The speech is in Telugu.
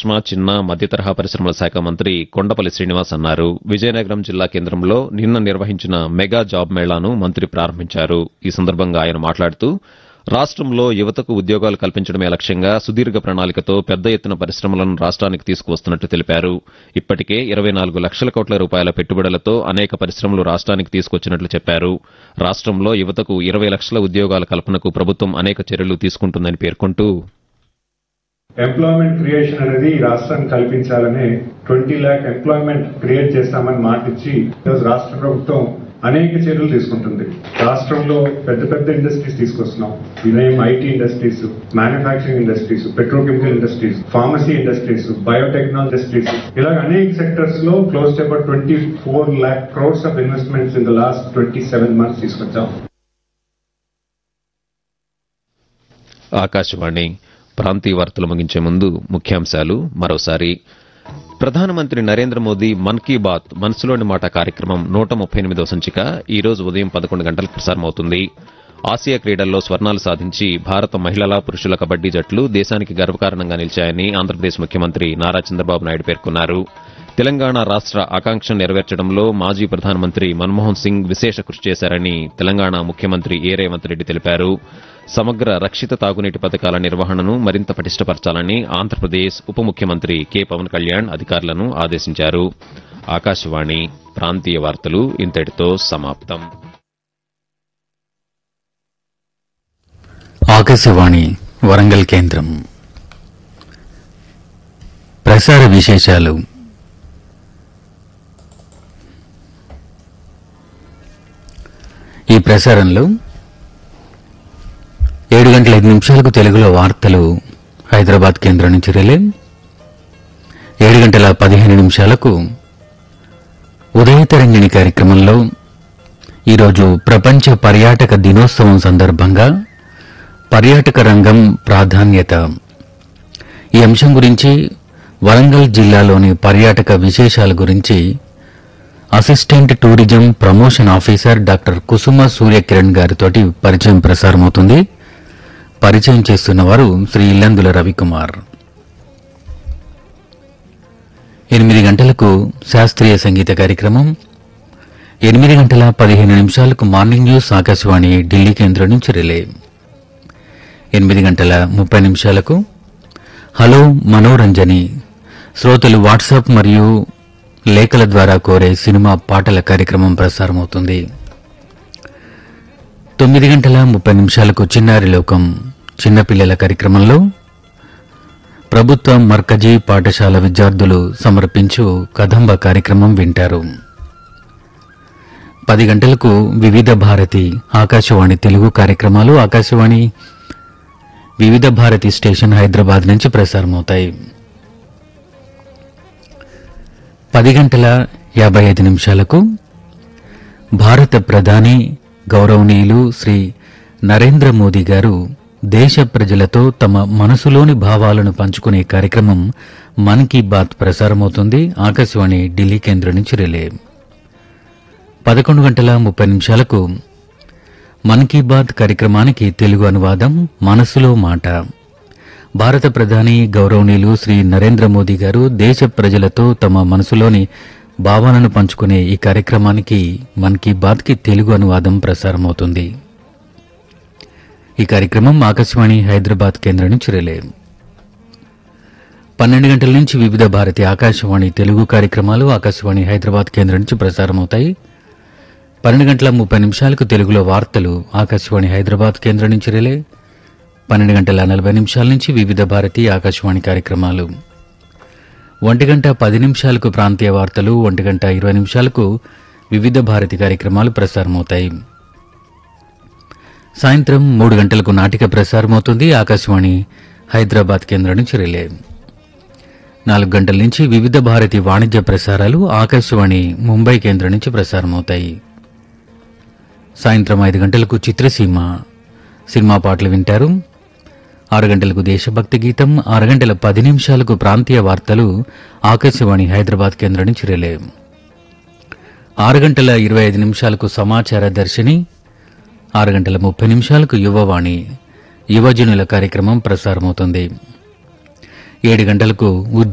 సూక్ష్మ చిన్న మధ్య తరహా పరిశ్రమల శాఖ మంత్రి కొండపల్లి శ్రీనివాస్ అన్నారు. విజయనగరం జిల్లా కేంద్రంలో నిన్న నిర్వహించిన మెగా జాబ్ మేళాను మంత్రి ప్రారంభించారు. ఈ సందర్భంగా ఆయన మాట్లాడుతూ రాష్టంలో యువతకు ఉద్యోగాలు కల్పించడమే లక్ష్యంగా సుదీర్ఘ ప్రణాళికతో పెద్ద ఎత్తున పరిశ్రమలను రాష్ట్రానికి తీసుకువస్తున్నట్టు తెలిపారు. ఇప్పటికే 24 లక్షల కోట్ల రూపాయల పెట్టుబడులతో అనేక పరిశ్రమలు రాష్ట్రానికి తీసుకొచ్చినట్లు చెప్పారు. రాష్ట్రంలో యువతకు 20 లక్షల ఉద్యోగాల కల్పనకు ప్రభుత్వం అనేక చర్యలు తీసుకుంటుందని పేర్కొంటూ ఎంప్లాయ్మెంట్ క్రియేషన్ అనేది ఈ రాష్ట్రానికి కల్పించాలని 20 lakh ఎంప్లాయ్మెంట్ క్రియేట్ చేస్తామని మాటిచ్చి రాష్ట్ర ప్రభుత్వం అనేక చర్యలు తీసుకుంటుంది. రాష్ట్రంలో పెద్ద పెద్ద ఇండస్ట్రీస్ తీసుకొస్తున్నాం. ఇవేం IT industries, manufacturing industries, petrochemical industries, pharmacy industries, biotechnology industries, ఇలా అనేక సెక్టర్స్ లో close to about 24 lakh crores of investments in the last 27 months తీసుకొచ్చాం. ఆకాశవాణి ప్రాంతీయ వార్తలు ముగించే ముందు ముఖ్యాంశాలు మరోసారి. ప్రధానమంత్రి నరేంద్ర మోదీ మన్ కీ బాత్ మనసులోని మాట కార్యక్రమం 138వ సంచిక ఈ రోజు ఉదయం 11 గంటలకు ప్రసారమవుతుంది. ఆసియా క్రీడల్లో స్వర్ణాలు సాధించి భారత మహిళల పురుషుల కబడ్డీ జట్లు దేశానికి గర్వకారణంగా నిలిచాయని ఆంధ్రప్రదేశ్ ముఖ్యమంత్రి నారా చంద్రబాబు నాయుడు పేర్కొన్నారు. తెలంగాణ రాష్ట్ర ఆకాంక్షను నెరవేర్చడంలో మాజీ ప్రధానమంత్రి మన్మోహన్ సింగ్ విశేష కృషి చేశారని తెలంగాణ ముఖ్యమంత్రి ఏ రేవంత్ రెడ్డి తెలిపారు. సమగ్ర రక్షిత తాగునీటి పథకాల నిర్వహణను మరింత పటిష్టపరచాలని ఆంధ్రప్రదేశ్ ఉప ముఖ్యమంత్రి కె పవన్ కళ్యాణ్ అధికారులను ఆదేశించారు. ఆకాశవాణి ప్రాంతీయ వార్తలు ఇంతటితో సమాప్తం. ఆకాశవాణి వరంగల్ కేంద్రం ప్రసార విశేషాలు. ఈ ప్రసారంలో 7:05 తెలుగులో వార్తలు హైదరాబాద్ కేంద్రం నుంచి రిలే, 7:15 ఉదయతరంగిణి కార్యక్రమంలో ఈరోజు ప్రపంచ పర్యాటక దినోత్సవం సందర్భంగా పర్యాటక రంగం ప్రాధాన్యత, ఈ అంశం గురించి వరంగల్ జిల్లాలోని పర్యాటక విశేషాల గురించి assistant tourism promotion officer doctor కుసుమ సూర్యకిరణ్ గారితో పరిచయం ప్రసారమవుతుంది. పరిచయం చేస్తున్నవారు శ్రీ ఇల్లందుల రవికుమార్. 8 గంటలకు శాస్త్రీయ సంగీత కార్యక్రమం, 8:15 మార్నింగ్ న్యూస్ ఆకాశవాణి ఢిల్లీ కేంద్రం నుంచి రిలే, 8:30 హలో మనోరంజని శ్రోతలు వాట్సాప్ మరియు లేఖల ద్వారా కోరే సినిమా పాటల కార్యక్రమం ప్రసారమవుతుంది. 9:30 చిన్నారి లోకం చిన్నపిల్లల కార్యక్రమంలో ప్రభుత్వ మర్కజీ పాఠశాల విద్యార్థులు సమర్పించు కదంబ కార్యక్రమం వింటారు. 10 గంటలకు వివిధ భారతి ఆకాశవాణి తెలుగు కార్యక్రమాలు ఆకాశవాణి వివిధ భారతి స్టేషన్ హైదరాబాద్ నుంచి ప్రసారమవుతాయి. 10:55 భారత ప్రధాని గౌరవనీయులు శ్రీ నరేంద్ర మోదీ గారు దేశ ప్రజలతో తమ మనసులోని భావాలను పంచుకునే కార్యక్రమం మన్ కీ బాత్ ప్రసారమవుతుంది. ఆకాశవాణి ఢిల్లీ కేంద్రం నుంచి రిలే. 11:30 మన్ కీ బాత్ కార్యక్రమానికి తెలుగు అనువాదం మనసులో మాట. భారత ప్రధాని గౌరవనీయులు శ్రీ నరేంద్ర మోదీ గారు దేశ ప్రజలతో తమ మనసులోని భావాలను పంచుకునే ఈ కార్యక్రమానికి మన్ కీ బాత్ కి తెలుగు అనువాదం ప్రసారమవుతుంది. ఈ కార్యక్రమం ఆకాశవాణి హైదరాబాద్ కేంద్రం నుంచి రిలే. 12 గంటల నుంచి వివిధ భారతి ఆకాశవాణి తెలుగు కార్యక్రమాలు ఆకాశవాణి హైదరాబాద్ కేంద్రం నుంచి ప్రసారమవుతాయి. 12:30 తెలుగులో వార్తలు ఆకాశవాణి హైదరాబాద్ కేంద్రం నుంచి రిలే. 12:40 నుంచి వివిధ భారతి ఆకాశవాణి కార్యక్రమాలు. 1:10 ప్రాంతీయ వార్తలు, 1:20 వివిధ భారతి కార్యక్రమాలు ప్రసారమవుతాయి. సాయంత్రం 3 గంటలకు నాటిక ప్రసారమవుతుంది ఆకాశవాణి హైదరాబాద్ కేంద్రం నుంచి రిలే. 4 గంటల నుంచి వివిధ భారతి వాణిజ్య ప్రసారాలు ఆకాశవాణి ముంబై కేంద్రం నుంచి ప్రసారమవుతాయి. సాయంత్రం 5 గంటలకు చిత్రసీమ సినిమా పాటలు వింటారు. 6 గంటలకు దేశభక్తి గీతం, 6:10 ప్రాంతీయ వార్తలు ఆకాశవాణి హైదరాబాద్ కేంద్రం నుంచి రిలే. 6:25 సమాచార దర్శిని, 6:30 యువవాణి యువజనుల కార్యక్రమం ప్రసారమవుతుంది. 7 గంటలకు